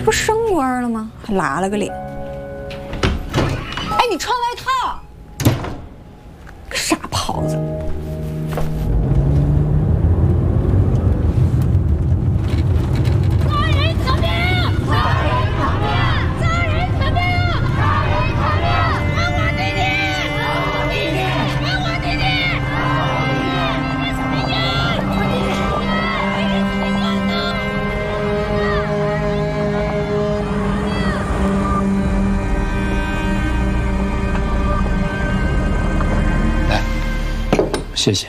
不升官了吗？还拉了个脸。哎，你穿外套，个傻狍子。 杀人偿命！杀人偿命！杀人偿命！杀人偿命！还我弟弟！还我弟弟！还我弟弟！还我弟弟！ 谢谢。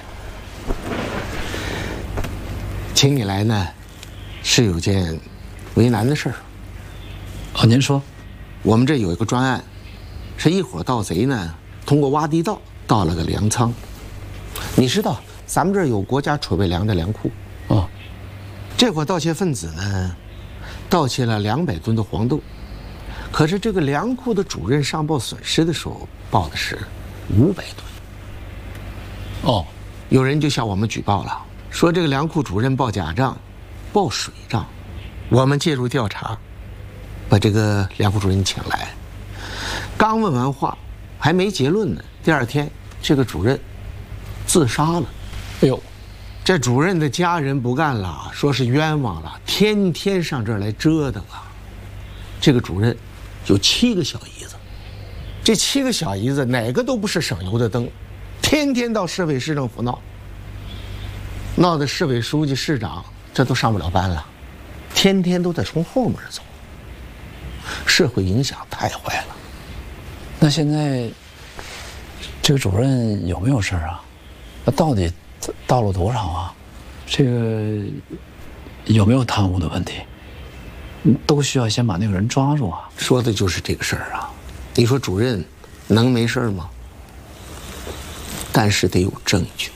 请你来呢，是有件为难的事儿。 哦，您说， 我们这有一个专案，是一伙盗贼呢，通过挖地道盗了个粮仓。你知道，咱们这儿有国家储备粮的粮库。 哦， 这伙盗窃分子呢，盗窃了200吨的黄豆，可是这个粮库的主任上报损失的时候，报的是500吨。 哦， 有人就向我们举报了，说这个粮库主任报假账，报水账。我们介入调查，把这个粮库主任请来，刚问完话，还没结论呢。第二天，这个主任自杀了。 哎呦， 这主任的家人不干了，说是冤枉了，天天上这儿来折腾啊。这个主任有7个小姨子，这7个小姨子哪个都不是省油的灯。天天到市委市政府闹得市委书记市长这都上不了班了，天天都在从后门走，社会影响太坏了。 那现在这个主任有没有事儿啊？到底盗了多少啊？这个有没有贪污的问题？都需要先把那个人抓住啊。 说的就是这个事儿啊。你说主任能没事吗？但是得有证据，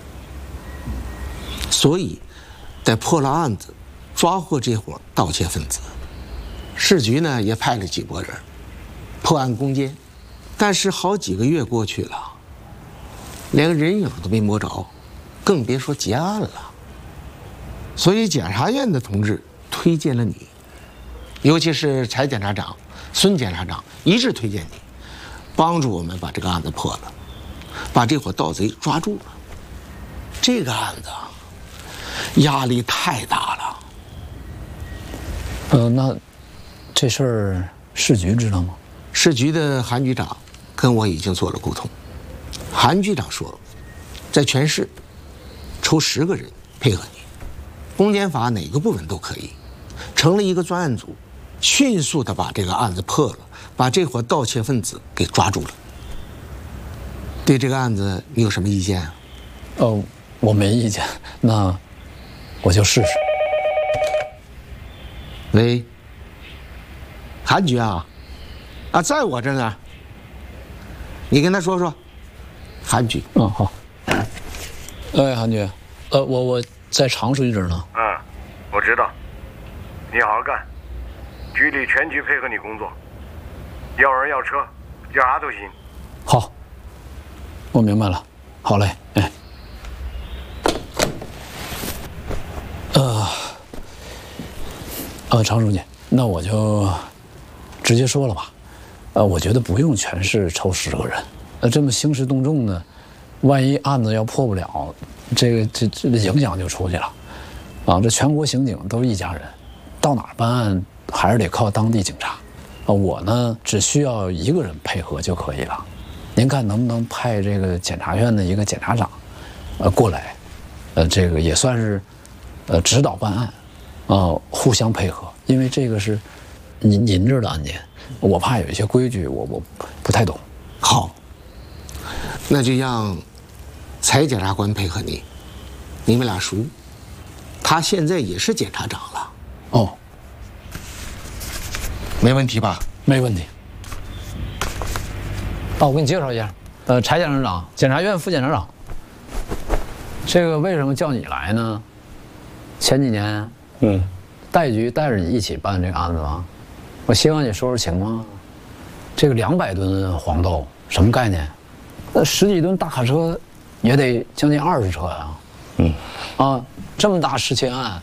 所以，在破了案子，抓获这伙盗窃分子，市局呢也派了几拨人，破案攻坚，但是好几个月过去了，连人影都没摸着，更别说结案了。所以检察院的同志推荐了你，尤其是柴检察长、孙检察长一致推荐你，帮助我们把这个案子破了。把这伙盗贼抓住了，这个案子压力太大了。 那这事儿市局知道吗？ 市局的韩局长跟我已经做了沟通。韩局长说，在全市抽10个人配合你，公检法哪个部门都可以，成立一个专案组，迅速的把这个案子破了，把这伙盗窃分子给抓住了。对这个案子你有什么意见啊？ 我没意见，那我就试试。 喂，韩局啊，在我这呢，你跟他说说。韩局， 好。哎，韩局，我在常书记这儿呢。 我知道，你好好干，局里全局配合你工作，要人要车，要啥都行。 好。我明白了，好嘞，哎，常书记，那我就直接说了吧，我觉得不用全市抽10个人，这么兴师动众呢，万一案子要破不了，这影响就出去了，这全国刑警都是一家人，到哪儿办案还是得靠当地警察，我呢只需要1个人配合就可以了。您看能不能派这个检察院的一个检察长，过来，这个也算是，指导办案，互相配合，因为这个是您这儿的案件，我怕有一些规矩我不太懂。 好，那就让柴检察官配合你，你们俩熟，他现在也是检察长了。 哦， 没问题吧？ 没问题。我给你介绍一下，柴检察长，检察院副检察长。这个为什么叫你来呢？前几年，戴局带着你一起办这个案子吧，我希望你说说情况。这个200吨黄豆什么概念？10几吨大卡车也得将近20车呀。这么大失窃案，